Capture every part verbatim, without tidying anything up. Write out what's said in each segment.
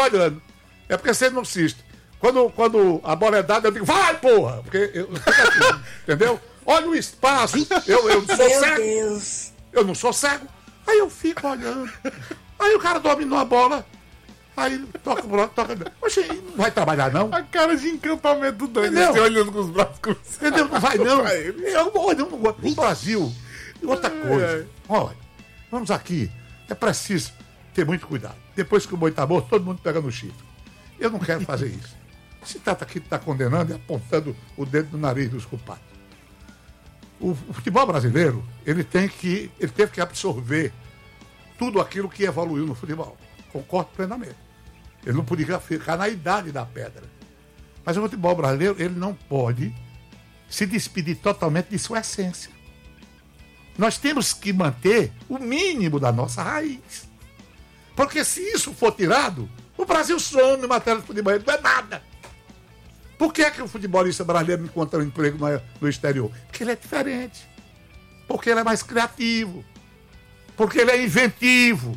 olhando. É porque vocês não assistem. Quando, quando a bola é dada, eu digo, vai, porra! Porque eu, eu fico assim, entendeu? Olha o espaço. Eu, eu não sou Meu cego. Deus. Eu não sou cego. Aí eu fico olhando. Aí o cara dominou a bola. Aí toca, toca. Oxe, não vai trabalhar, não? A cara de encantamento do Dani, Entendeu? você olhando com os braços cruzados. Entendeu? Não vai, não. Eu, olha, eu não gosto. O Brasil. E outra coisa. Olha, vamos aqui. É preciso ter muito cuidado. Depois que o boi tá morto, todo mundo pega no chifre. Eu não quero fazer isso. Se trata aqui de estar condenando e apontando o dedo no nariz dos culpados. O, o futebol brasileiro, ele tem que, ele teve que absorver tudo aquilo que evoluiu no futebol. Concordo plenamente. Ele não podia ficar na idade da pedra. Mas o futebol brasileiro, ele não pode se despedir totalmente de sua essência. Nós temos que manter o mínimo da nossa raiz. Porque se isso for tirado, o Brasil some em matéria de futebol, não é nada. Por que é que o futebolista brasileiro encontra um emprego no, no exterior? Porque ele é diferente. Porque ele é mais criativo. Porque ele é inventivo.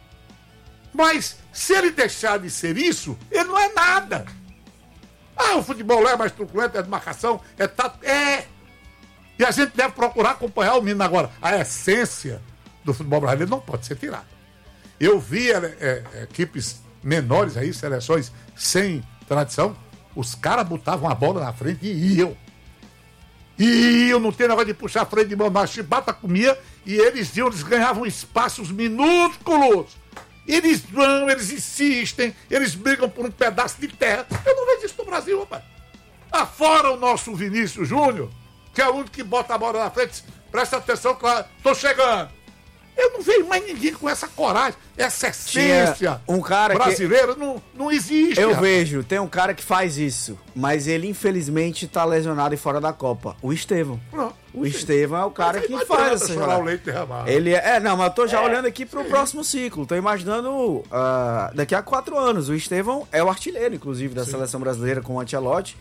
Mas, se ele deixar de ser isso, ele não é nada. Ah, o futebol é mais truculento, é de marcação, é tato. É! E a gente deve procurar acompanhar o menino agora. A essência do futebol brasileiro não pode ser tirada. Eu vi é, é, equipes menores aí, seleções sem tradição, os caras botavam a bola na frente e iam. E iam, não tem negócio de puxar a frente de mão, mas a chibata comia e eles iam, eles ganhavam espaços minúsculos. Eles vão, eles insistem, eles brigam por um pedaço de terra. Eu não vejo isso no Brasil, rapaz. Afora o nosso Vinícius Júnior, que é o único que bota a bola na frente. Presta atenção que eu tô chegando. Eu não vejo mais ninguém com essa coragem, essa essência um cara brasileira, que... não, não existe. Eu rapaz. vejo, tem um cara que faz isso, mas ele infelizmente tá lesionado e fora da Copa. O Estevão. Pronto. O Estevão é o cara que faz essa chorar o leite derramado. Ele é, é, não, mas eu tô já é, olhando aqui pro sim. próximo ciclo. Tô imaginando uh, daqui a quatro anos. O Estevão é o artilheiro, inclusive, da sim. seleção brasileira com o Ancelotti.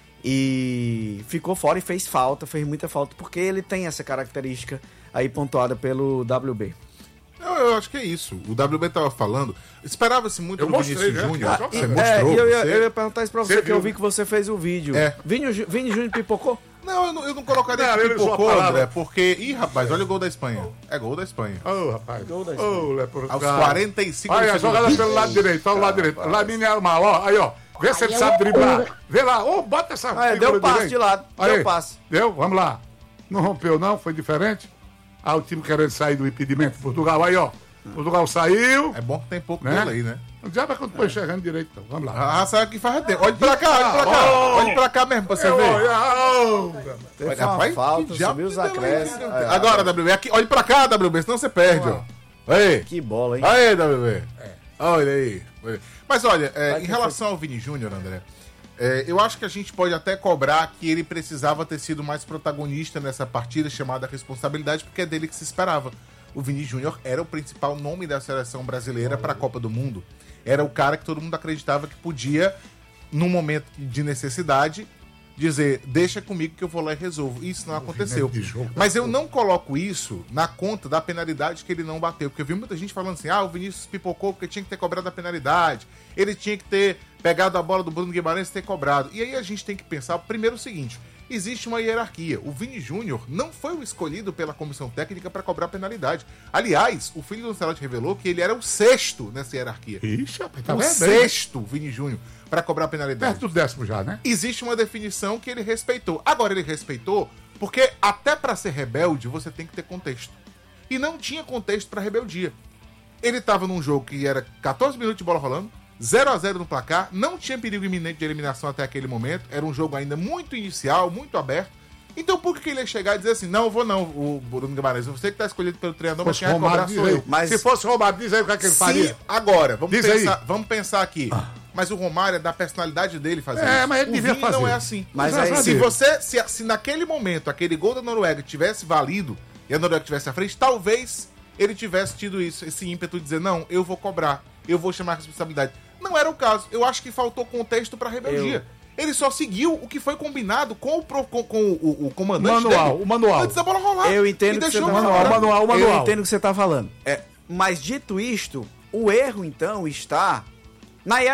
E ficou fora e fez falta, fez muita falta, porque ele tem essa característica aí pontuada pelo W B. Eu, eu acho que é isso. O W B tava falando. Esperava-se muito eu do mostrei, Vinícius né? Júnior. Ah, você é, mostrou? eu, eu, você... eu ia perguntar isso pra você, você que viu? eu vi que você fez o vídeo. É. Vini, Vini Júnior pipocou? Não, eu não, eu não colocaria não, que pipocou, André, porque... Ih, rapaz, olha o gol da Espanha. É gol da Espanha. Ô, oh, rapaz. Gol da Espanha. Ô, oh, aos quarenta e cinco Olha, a jogada pelo lado direito, olha o lado direito. Lamine Yamal, ó, aí, ó. Vê se ele sabe driblar. Vê lá, ô, oh, bota essa ah, é, deu passe direito. De lado, aí, deu passe. Deu? Vamos lá. Não rompeu, não? Foi diferente? Ah, o time querendo sair do impedimento. Portugal, aí, ó. Portugal saiu. É bom que tem pouco né? gol aí, né? O diabo é quando tu foi enxergando direito, então. Vamos lá. Ah, sabe que faz tempo. Olha pra cá, olha pra cá. Oh, olha pra cá mesmo pra você eu, ver. Oh, oh, Teve uma rapaz, falta, subiu os acréscimos. É, agora, W B, aqui, olha pra cá, W B, senão você perde, ó. Aí. Que bola, hein? Aí, W B. É. Olha aí. Mas olha, é, em relação ao Vini Júnior, André, é, eu acho que a gente pode até cobrar que ele precisava ter sido mais protagonista nessa partida chamada responsabilidade, porque é dele que se esperava. O Vini Júnior era o principal nome da seleção brasileira para a Copa do Mundo. Era o cara que todo mundo acreditava que podia, num momento de necessidade, dizer, deixa comigo que eu vou lá e resolvo. Isso não aconteceu. Mas eu não coloco isso na conta da penalidade que ele não bateu. Porque eu vi muita gente falando assim, ah, o Vinícius pipocou porque tinha que ter cobrado a penalidade. Ele tinha que ter pegado a bola do Bruno Guimarães e ter cobrado. E aí a gente tem que pensar primeiro o seguinte, existe uma hierarquia. O Vini Júnior não foi o escolhido pela comissão técnica para cobrar penalidade. Aliás, o filho do Ancelotti revelou que ele era o sexto nessa hierarquia. Ixi, rapaz, tá o bem, sexto Vini Júnior para cobrar penalidade. Perto do décimo já, né? Existe uma definição que ele respeitou. Agora ele respeitou porque até para ser rebelde você tem que ter contexto. E não tinha contexto para rebeldia. Ele estava num jogo que era catorze minutos de bola rolando, zero a zero no placar, não tinha perigo iminente de eliminação até aquele momento, era um jogo ainda muito inicial, muito aberto. Então por que ele ia chegar e dizer assim, não, eu vou não, o Bruno Guimarães, você que tá escolhido pelo treinador, mas quem vai cobrar sou eu. Mas se fosse Romário, diz aí o que, é que ele faria. Se, agora, vamos diz pensar, aí. vamos pensar aqui. Ah. Mas o Romário é da personalidade dele fazer é, isso. Mas ele o devia Vini fazer. não é assim. Mas aí, aí, se você, se, se naquele momento aquele gol da Noruega tivesse valido e a Noruega tivesse à frente, talvez ele tivesse tido isso, esse ímpeto de dizer, não, eu vou cobrar, eu vou chamar a responsabilidade. Não era o caso. Eu acho que faltou contexto pra rebeldia. Eu... Ele só seguiu o que foi combinado com o, pro, com, com o, o comandante manual, dele. O manual, antes da bola rolar. Eu entendo que você tá manual, o manual, o manual. Eu entendo o que você tá falando. É, mas dito isto, o erro então está na